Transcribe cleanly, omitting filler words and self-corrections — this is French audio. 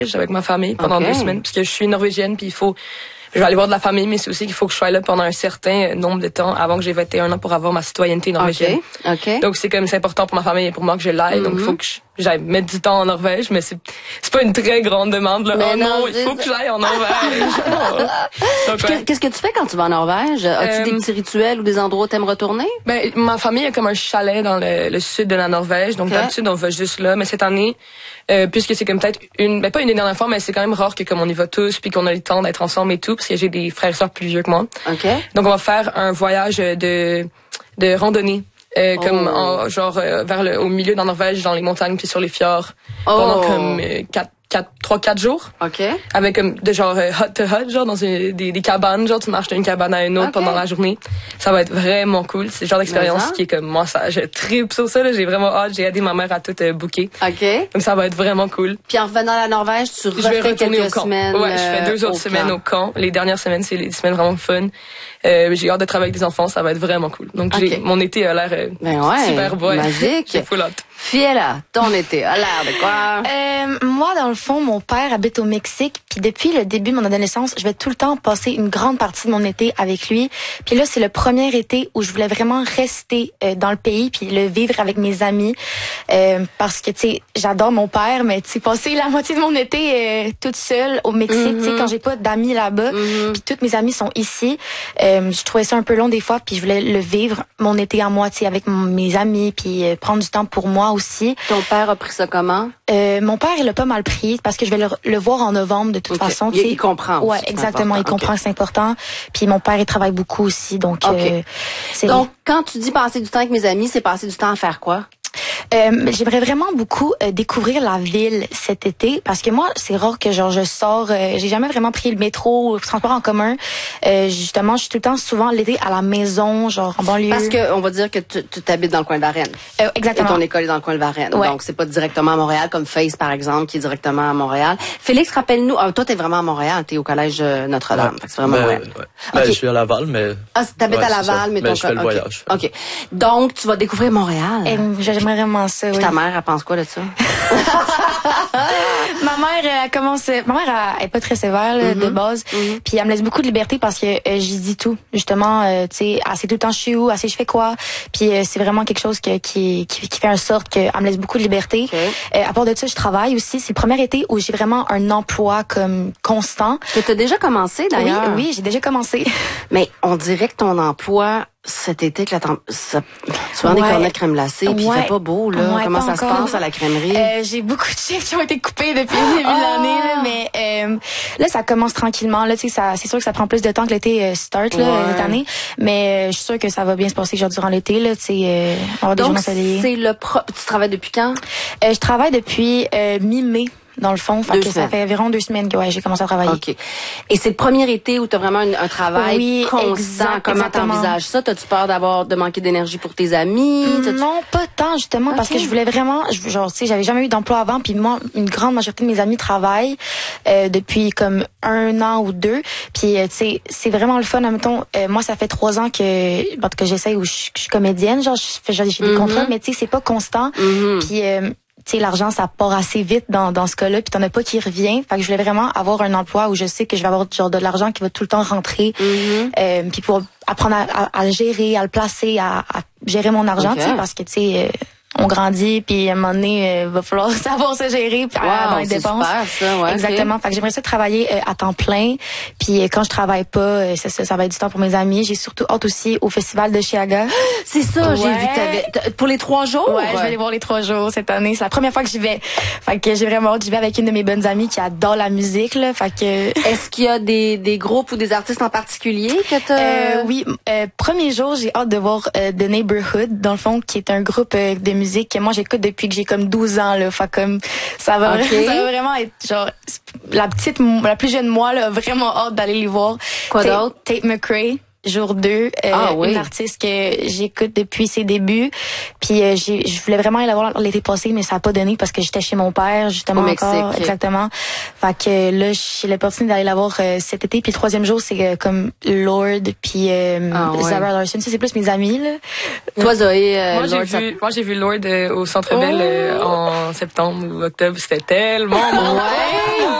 avec ma famille pendant 2 semaines, parce que je suis norvégienne, puis je vais aller voir de la famille, mais c'est aussi qu'il faut que je sois là pendant un certain nombre de temps avant que j'ai 21 ans pour avoir ma citoyenneté norvégienne. Donc c'est important pour ma famille et pour moi que je l'aille. Donc il faut que j'aille mettre du temps en Norvège, mais c'est pas une très grande demande, là. Mais non, il faut que j'aille en Norvège. Donc, qu'est-ce que tu fais quand tu vas en Norvège? As-tu des petits rituels ou des endroits où t'aimes retourner? Ben, ma famille a comme un chalet dans le sud de la Norvège. Donc d'habitude, on va juste là. Mais cette année, puisque c'est comme peut-être pas une des dernières fois, mais c'est quand même rare que comme on y va tous puis qu'on a le temps d'être ensemble et tout, parce que j'ai des frères et sœurs plus vieux que moi. Donc on va faire un voyage de randonnée. Vers au milieu de la Norvège, dans les montagnes puis sur les fjords, pendant comme 3-4 jours. Avec comme de genre hut to hut, genre dans des cabanes, genre tu marches d'une cabane à une autre pendant la journée. Ça va être vraiment cool. C'est le genre d'expérience qui est comme moi, ça, je tripe sur ça, là. J'ai vraiment hâte. J'ai aidé ma mère à tout booker. Donc ça va être vraiment cool. Puis en revenant à la Norvège, tu refais quelques semaines. Ouais, je fais 2 autres semaines au camp. Les dernières semaines, c'est les semaines vraiment fun. J'ai hâte de travailler avec des enfants, ça va être vraiment cool. Donc mon été a l'air super beau. Magique. J'ai full hâte. Fiela, ton été a l'air de quoi? Moi, dans le fond, mon père habite au Mexique, puis depuis le début de mon adolescence, je vais tout le temps passer une grande partie de mon été avec lui. Puis là, c'est le premier été où je voulais vraiment rester dans le pays puis le vivre avec mes amis, parce que tu sais, j'adore mon père, mais tu sais, passer la moitié de mon été toute seule au Mexique, tu sais, quand j'ai pas d'amis là-bas, puis toutes mes amis sont ici, je trouvais ça un peu long des fois, puis je voulais le vivre mon été à moi, tu sais, avec mes amis, puis prendre du temps pour moi aussi. Ton père a pris ça comment? Mon père, il a pas mal pris parce que je vais le voir en novembre de toute façon. Il comprend aussi. Ouais, exactement. Il comprend que c'est important. Puis mon père, il travaille beaucoup aussi. Donc, donc, quand tu dis passer du temps avec mes amis, c'est passer du temps à faire quoi? J'aimerais vraiment beaucoup découvrir la ville cet été parce que moi c'est rare que genre je sors, j'ai jamais vraiment pris le métro ou le transport en commun. Justement, je suis tout le temps souvent l'été à la maison, genre en banlieue. Parce que on va dire que tu t'habites dans le coin de Varennes. Exactement. Et ton école est dans le coin de Varennes. Ouais. Donc c'est pas directement à Montréal comme Face par exemple qui est directement à Montréal. Félix, rappelle-nous, toi t'es vraiment à Montréal, t'es au collège Notre-Dame. Ouais. C'est vraiment Montréal. Je suis à Laval, mais t'habites à Laval, mais je fais le voyage. Donc tu vas découvrir Montréal. J'aimerais vraiment ça. Puis ta mère, elle pense quoi de ça? Ma mère, elle est pas très sévère là, de base. Puis elle me laisse beaucoup de liberté parce que j'y dis tout. Justement, tu sais, elle sait tout le temps je suis où, elle sait je fais quoi. Puis c'est vraiment quelque chose qui fait en sorte qu'elle me laisse beaucoup de liberté. À part de ça, je travaille aussi. C'est le premier été où j'ai vraiment un emploi comme constant. Que t'as déjà commencé d'ailleurs? Oui, j'ai déjà commencé. Mais on dirait que ton emploi cet été que tu vends des cornets de crème glacée puis il fait pas beau là. Comment ça se passe à la crèmerie? J'ai beaucoup de chiffres qui ont été coupés depuis le début de l'année là, mais là ça commence tranquillement là, tu sais, c'est sûr que ça prend plus de temps que l'été start là cette année, mais je suis sûre que ça va bien se passer genre durant l'été là, tu sais, avoir des journées ensoleillées. C'est tu travailles depuis quand? Je travaille depuis mi-mai. Dans le fond, ça fait environ 2 semaines que j'ai commencé à travailler. Et c'est le premier été où tu as vraiment un travail constant. Comment t'envisages ça? T'as-tu peur de manquer d'énergie pour tes amis? Non, pas tant justement, parce que je voulais vraiment, genre, tu sais, j'avais jamais eu d'emploi avant, puis moi, une grande majorité de mes amis travaillent depuis comme 1 an ou 2. Puis, tu sais, c'est vraiment le fun. Admettons, moi, ça fait 3 ans que j'essaye où je suis comédienne, genre, j'ai des contrats, mais tu sais, c'est pas constant. Puis tu sais, l'argent, ça part assez vite dans ce cas-là, puis t'en as pas qui revient. Fait que je voulais vraiment avoir un emploi où je sais que je vais avoir genre de l'argent qui va tout le temps rentrer, puis pour apprendre à le gérer, à le placer, à gérer mon argent, tu sais, parce que tu sais, on grandit, puis à un moment donné, va falloir savoir se gérer dans les dépenses. Super, ça, exactement. Fait que j'aimerais ça travailler à temps plein. Puis quand je travaille pas, ça va être du temps pour mes amis. J'ai surtout hâte aussi au festival de Chiaga. C'est ça, j'ai vu que t'avais pour les 3 jours. Ouais, je vais aller voir les 3 jours cette année. C'est la première fois que j'y vais. Fait que j'ai vraiment hâte. J'y vais avec une de mes bonnes amies qui adore la musique là. Fait que est-ce qu'il y a des groupes ou des artistes en particulier que t'as? Oui, premier jour, j'ai hâte de voir The Neighborhood, dans le fond, qui est un groupe de musique que moi j'écoute depuis que j'ai comme 12 ans là, fait comme ça va vraiment être genre la plus jeune moi là, vraiment hâte d'aller les voir. Quoi d'autre? Tate McRae. Jour 2, une artiste que j'écoute depuis ses débuts. Puis je voulais vraiment aller la voir l'été passé, mais ça a pas donné parce que j'étais chez mon père, justement, encore. Exactement. Fait que là, j'ai l'opportunité d'aller la voir cet été. Puis le 3e jour, c'est comme Lord puis Zara Larsson. Ça, c'est plus mes amis, là. Toi, Zoé, moi, j'ai vu Lord au Centre Bell en septembre ou octobre. C'était tellement bon.